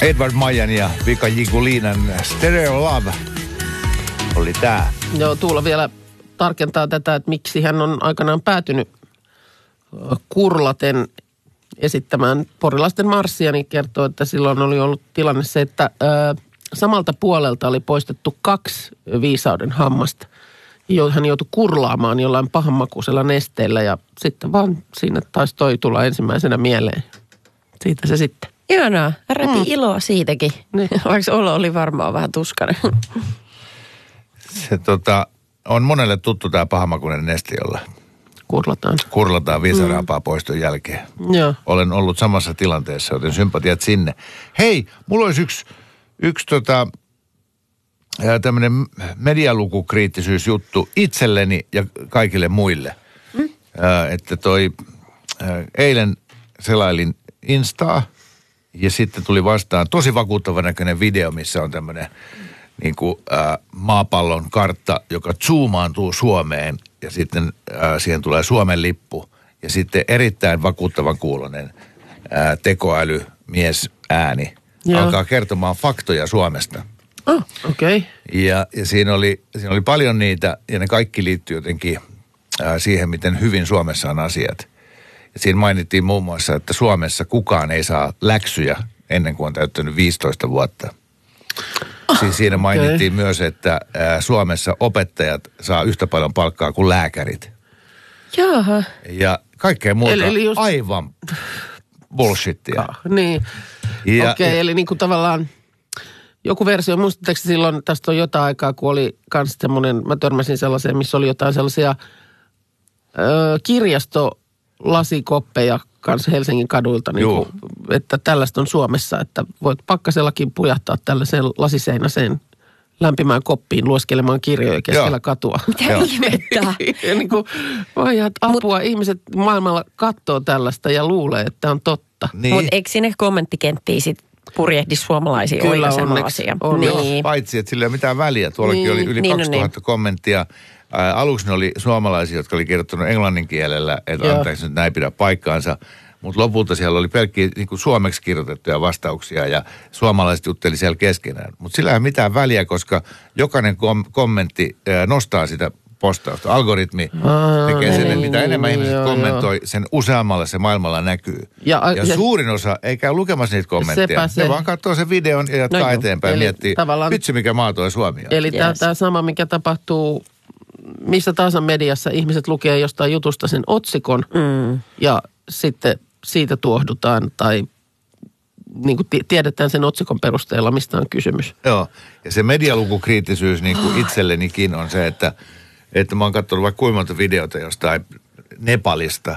Edward Majan ja Vika Jigulinan Stereo Love oli tää. Joo, Tuula vielä tarkentaa tätä, että miksi hän on aikanaan päätynyt kurlaten esittämään porilaisten marssia, niin kertoo, että silloin oli ollut tilanne se, että samalta puolelta oli poistettu 2 viisauden hammasta. Hän joutui kurlaamaan jollain pahanmakuisella nesteellä ja sitten vaan siinä taisi toi tulla ensimmäisenä mieleen. Siitä se sitten. Ihanaa, repi iloa siitäkin, niin. Vaikka olo oli varmaan vähän tuskainen. Se on monelle tuttu tää pahanmakuinen neste, jolla kurlataan viisaraapaa poiston jälkeen. Joo. Olen ollut samassa tilanteessa, joten sympatiat sinne. Hei, mulla olisi yksi tämmöinen medialukukriittisyysjuttu itselleni ja kaikille muille. Että eilen selailin Instaa ja sitten tuli vastaan tosi vakuuttavan näköinen video, missä on tämmöinen maapallon kartta, joka zoomaantuu Suomeen ja sitten siihen tulee Suomen lippu ja sitten erittäin vakuuttavan kuulonen tekoälymies ääni alkaa kertomaan faktoja Suomesta. Okei. Ja siinä oli paljon niitä ja ne kaikki liittyy jotenkin siihen, miten hyvin Suomessa on asiat. Ja siinä mainittiin muun muassa, että Suomessa kukaan ei saa läksyjä ennen kuin on täyttänyt 15 vuotta. Siis siinä mainittiin myös, että Suomessa opettajat saa yhtä paljon palkkaa kuin lääkärit. Jaha. Ja kaikkea muuta aivan bullshittia. Niin. Okei, eli niin kuin tavallaan joku versio, muistatteko silloin, tästä on jotain aikaa, kun oli kans semmoinen, mä törmäsin sellaiseen, missä oli jotain sellaisia kirjastolasikoppeja kanssa Helsingin kaduilta, niin kuin, että tällaista on Suomessa, että voit pakkasellakin pujahtaa tällaiseen lasiseinäseen lämpimään koppiin lueskelemaan kirjoja keskellä katua. Mitä ihmettä? Niin kuin, apua, ihmiset maailmalla katsoo tällaista ja luulee, että on totta. Niin. Mutta eikö sinne kommenttikenttiin sitten purjehdi suomalaisia oikaisemaan asia? Niin. Paitsi, että sillä ei ole mitään väliä. Tuollakin oli yli 2000 kommenttia. Aluksi ne oli suomalaisia, jotka oli kirjoittanut englannin kielellä, että antaisi nyt näin pidä paikkaansa. Mutta lopulta siellä oli pelkkiä niin kuin suomeksi kirjoitettuja vastauksia ja suomalaiset jutteli siellä keskenään. Mutta sillä ei ole mitään väliä, koska jokainen kommentti nostaa sitä postausta. Algoritmi tekee sen, että mitä enemmän ihmiset kommentoi, sen useammalle se maailmalla näkyy. Ja suurin osa ei käy lukemassa niitä kommentteja. Ne vaan katsoo sen videon ja jatkaa eteenpäin ja miettii, vitsi mikä maa toi Suomi on. Eli tämä sama, mikä tapahtuu missä tahansa mediassa, ihmiset lukee jostain jutusta sen otsikon ja sitten siitä tuohdutaan tai niin kuin tiedetään sen otsikon perusteella, mistä on kysymys. Joo, ja se medialukukriittisyys niin kuin itsellenikin on se, että mä oon katsonut vaikka kuinka monta videota jostain Nepalista,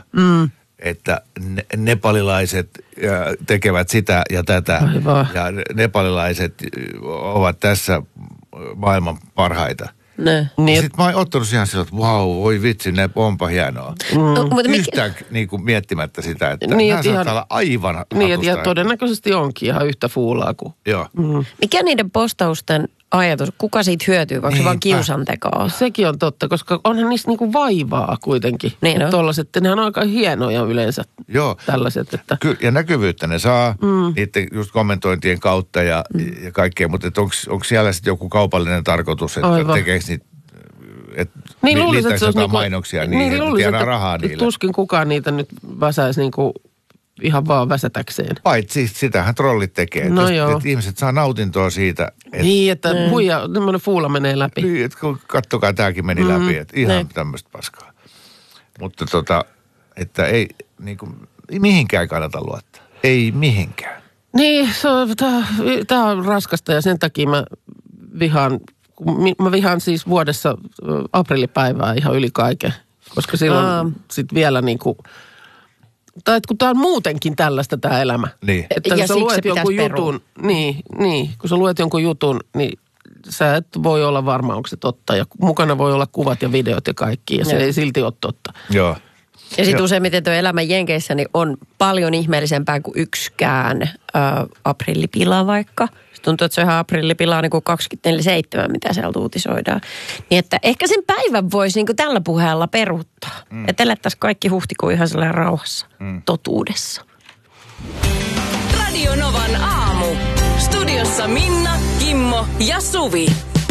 että nepalilaiset tekevät sitä ja tätä. Aivan. Ja nepalilaiset ovat tässä maailman parhaita. Niin. Sitten mä oon ottanut siihen sillä, että vau, voi vitsi, ne onpa hienoa. Yhtään niin kuin miettimättä sitä, että nämä saattaa olla aivan hatusta. Niin, ja todennäköisesti onkin ihan yhtä fuulaa kuin. Joo. Mikä niiden postausten ajatus, kuka siitä hyötyy, vaikka se vaan kiusantekoa? Sekin on totta, koska onhan niistä niinku vaivaa kuitenkin. Niin on. Tollaset, nehän on aika hienoja yleensä. Joo. Tällaiset, että. Ja näkyvyyttä ne saa niiden just kommentointien kautta ja kaikkea, mutta onko siellä sitten joku kaupallinen tarkoitus, että tekeekö niitä, että liittäisi jotain mainoksia niihin, että tiedää rahaa niille. Tuskin kukaan niitä nyt väsäisi niinku ihan vaan väsätäkseen. Paitsi sitähän trollit tekee. No että ihmiset saa nautintoa siitä. Niin, että huija, tämmöinen fuula menee läpi. Niin, että kattokaa, tämäkin meni läpi. Että ihan tämmöistä paskaa. Mutta että ei niinku, mihinkään kannata luottaa. Ei mihinkään. Niin, tämä on raskasta ja sen takia mä vihaan siis vuodessa aprillipäivää ihan yli kaiken. Koska silloin sitten vielä niinku. Tai kun tämä on muutenkin tällaista tämä elämä. Niin. Että kun sä luet jonkun jutun, kun sä luet jonkun jutun, niin sä et voi olla varma, onko se totta. Ja mukana voi olla kuvat ja videot ja kaikki, ja se ei silti ole totta. Joo. Ja sitten useimmiten tuo elämä Jenkeissä niin on paljon ihmeellisempää kuin yksikään aprillipila vaikka. Se tuntuu, että se on ihan aprillipilaa niin kuin 24/7, mitä sieltä uutisoidaan. Niin että ehkä sen päivän voisi niin kuin tällä puheella peruuttaa. Että elettäisiin kaikki huhtikuun ihan sellainen rauhassa, totuudessa. Radio Novan aamu. Minna, Kimmo ja Suvi.